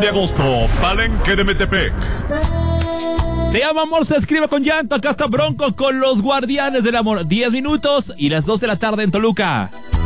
de agosto, Palenque de Metepec. Te amo, amor, se escribe con llanto. Acá está Bronco con los Guardianes del Amor. 10 minutos y las 2 de la tarde en Toluca.